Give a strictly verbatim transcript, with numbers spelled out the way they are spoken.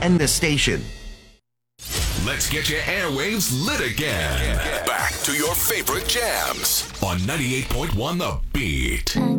and the station. Let's get your airwaves lit again. Back to your favorite jams on ninety-eight point one The Beat.